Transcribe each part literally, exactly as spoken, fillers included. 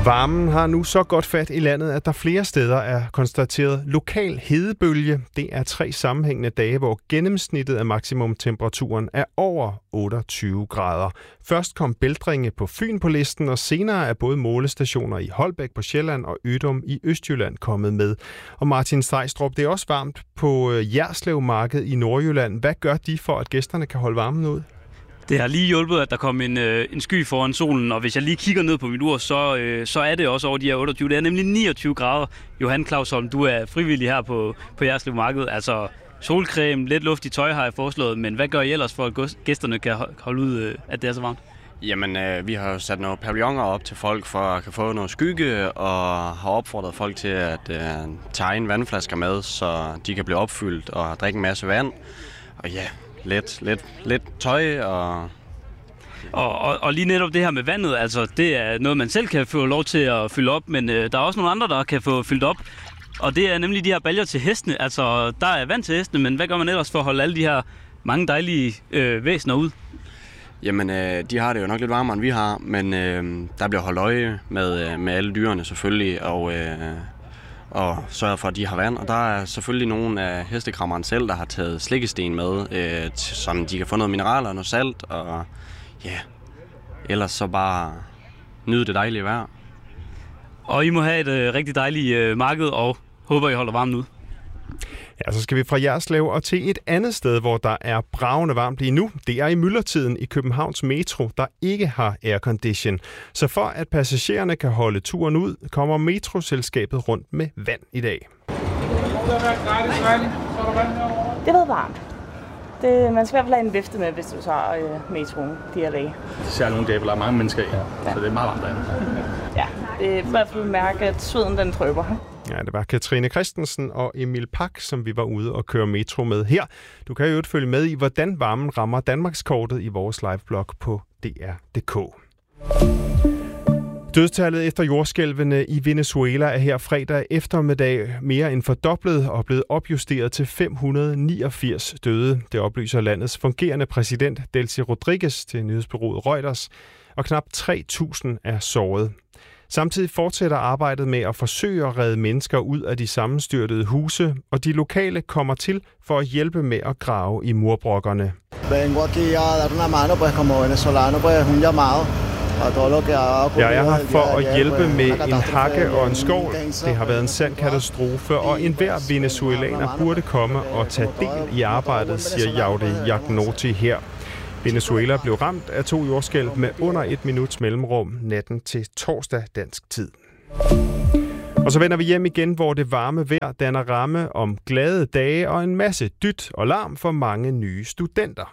Varmen har nu så godt fat i landet, at der flere steder er konstateret lokal hedebølge. Det er tre sammenhængende dage, hvor gennemsnittet af maksimumtemperaturen er over otteogtyve grader. Først kom Bæltringe på Fyn på listen, og senere er både målestationer i Holbæk på Sjælland og Ødum i Østjylland kommet med. Og Martin Stejstrup, det er også varmt på Jerslev Marked i Nordjylland. Hvad gør de for, at gæsterne kan holde varmen ud? Det har lige hjulpet, at der kom en, øh, en sky foran solen, og hvis jeg lige kigger ned på mit ur, så, øh, så er det også over de her otteogtyve. Det er nemlig niogtyve grader. Johan Clausholm, du er frivillig her på, på Jerslev Marked. Altså solcreme, lidt luftigt tøj har jeg foreslået, men hvad gør I ellers for, at gæsterne kan holde ud, øh, at det er så varmt? Jamen, øh, vi har jo sat nogle pavilloner op til folk for at kan få noget skygge, og har opfordret folk til at øh, tage en vandflasker med, så de kan blive opfyldt og drikke en masse vand. Og ja, Lidt, lidt, lidt tøj og... Og, og... og lige netop det her med vandet, altså det er noget, man selv kan få lov til at fylde op, men øh, der er også nogle andre, der kan få fyldt op. Og det er nemlig de her baljer til hestene. Altså, der er vand til hestene, men hvad gør man ellers for at holde alle de her mange dejlige øh, væsener ud? Jamen, øh, de har det jo nok lidt varmere, end vi har, men øh, der bliver holdt øje med, øh, med alle dyrene selvfølgelig, og... Øh, og sørger for, at de har vand. Og der er selvfølgelig nogle af hestekrammeren selv, der har taget slikkesten med, øh, så de kan få noget mineraler og noget salt, og ja, ellers så bare nyde det dejlige vejr. Og I må have et øh, rigtig dejligt øh, marked, og håber, I holder varmen ud. Ja, så skal vi fra Jerslev og til et andet sted, hvor der er bravende varmt lige nu. Det er i myldretiden i Københavns Metro, der ikke har aircondition. Så for at passagererne kan holde turen ud, kommer metroselskabet rundt med vand i dag. Det har været varmt. Det, man skal i hvert fald have en vifte med, hvis du tager øh, metroen de her dage. Det er nogle dage, hvor der er mange mennesker i, ja. Så det er meget varmt derinde. Ja, det er i hvert fald mærke, at sveden den trypper. Ja, det var Katrine Christensen og Emil Pak, som vi var ude og køre metro med her. Du kan jo følge med i, hvordan varmen rammer Danmarkskortet i vores liveblog på d r punktum d k. Dødstallet efter jordskælvene i Venezuela er her fredag eftermiddag mere end fordoblet og blevet opjusteret til fem hundrede og niogfirs døde. Det oplyser landets fungerende præsident Delcy Rodriguez til nyhedsbureauet Reuters, og knap tre tusind er såret. Samtidig fortsætter arbejdet med at forsøge at redde mennesker ud af de sammenstyrtede huse, og de lokale kommer til for at hjælpe med at grave i murbrokkerne. Jeg er her for at hjælpe med en hakke og en skovl. Det har været en sand katastrofe, og enhver venezuelaner burde komme og tage del i arbejdet, siger Jaude Jagnoti her. Venezuela blev ramt af to jordskælv med under et minuts mellemrum natten til torsdag dansk tid. Og så vender vi hjem igen, hvor det varme vejr danner ramme om glade dage og en masse dyt og larm for mange nye studenter.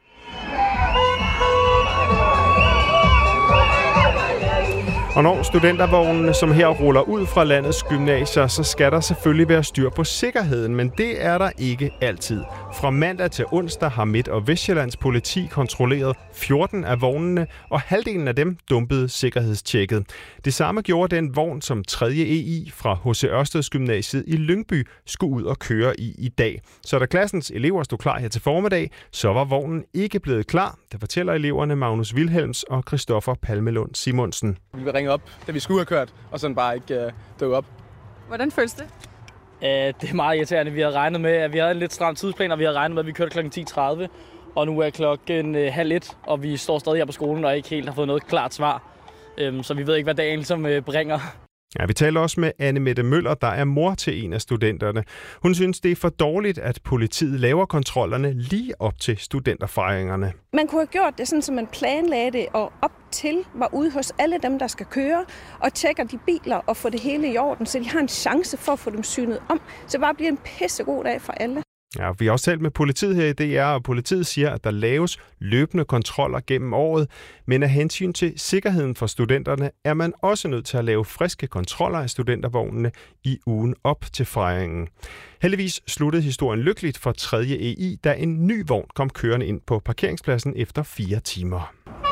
Og når studentervognene som her ruller ud fra landets gymnasier, så skal der selvfølgelig være styr på sikkerheden, men det er der ikke altid. Fra mandag til onsdag har Midt- og Vestjyllands politi kontrolleret fjorten af vognene, og halvdelen af dem dumpede sikkerhedstjekket. Det samme gjorde den vogn, som tredje E I fra H C Ørsteds Gymnasiet i Lyngby skulle ud og køre i i dag. Så da klassens elever stod klar her til formiddag, så var vognen ikke blevet klar. Det fortæller eleverne Magnus Wilhelms og Christoffer Palmelund Simonsen. Vi ringe op, da vi skulle have kørt, og sådan bare ikke uh, dukke op. Hvordan føles det? Uh, det er meget irriterende. Vi havde regnet med, at vi havde en lidt stram tidsplan, og vi havde regnet med, at vi kørte klokken ti tredive. Og nu er klokken uh, halv et, og vi står stadig her på skolen og ikke helt har fået noget klart svar. Um, så vi ved ikke, hvad dagen ligesom uh, bringer. Ja, vi taler også med Anne Mette Møller, der er mor til en af studenterne. Hun synes, det er for dårligt, at politiet laver kontrollerne lige op til studenterfejringerne. Man kunne have gjort det sådan, som man planlagde det, og op til var ude hos alle dem, der skal køre, og tjekker de biler og få det hele i orden, så de har en chance for at få dem synet om. Så det bare bliver en pissegod dag for alle. Ja, vi har også talt med politiet her i D R, og politiet siger, at der laves løbende kontroller gennem året, men af hensyn til sikkerheden for studenterne er man også nødt til at lave friske kontroller af studentervognene i ugen op til fejringen. Heldigvis sluttede historien lykkeligt for tredje E I, da en ny vogn kom kørende ind på parkeringspladsen efter fire timer.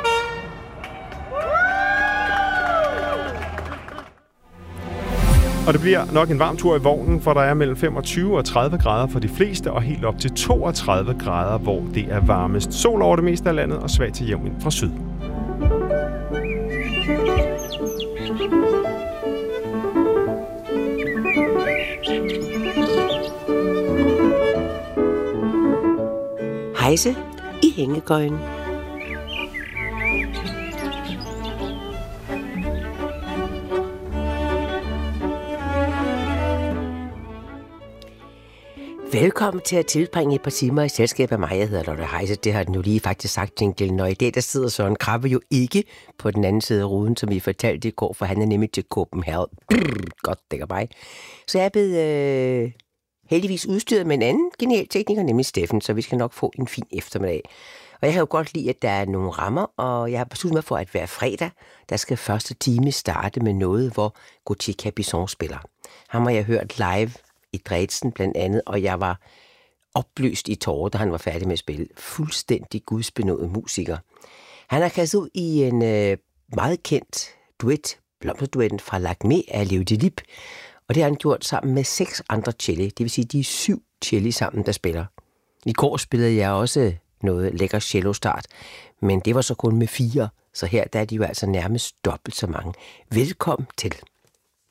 Og det bliver nok en varm tur i vognen, for der er mellem femogtyve og tredive grader for de fleste, og helt op til toogtredive grader, hvor det er varmest. Sol over det meste af landet og svag til jævn vind fra syd. Heise i hængekøjen. Velkommen til at tilbringe et par timer i selskab af mig. Jeg hedder Lotte Heise. Det har den jo lige faktisk sagt, Jinglen. Og i dag der sidder Søren Krabbe jo ikke på den anden side af ruden, som vi fortalte i går, for han er nemlig til Copenhagen. Godt, det kan mig. Så jeg er blevet øh, heldigvis udstyret med en anden genial tekniker, nemlig Steffen, så vi skal nok få en fin eftermiddag. Og jeg har jo godt lide, at der er nogle rammer, og jeg har besluttet mig for, at hver fredag, der skal første time starte med noget, hvor Gauthier Capuçon spiller. Ham har jeg hørt live i Dresden blandt andet, og jeg var opløst i tårer, da han var færdig med at spille. Fuldstændig gudsbenået musiker. Han har kastet ud i en øh, meget kendt duet, blomsterduetten fra Lacmé af Leo Delib, og det har han gjort sammen med seks andre celli, det vil sige, de er syv celli sammen, der spiller. I går spillede jeg også noget lækker cello-start, men det var så kun med fire, så her der er de jo altså nærmest dobbelt så mange. Velkommen til.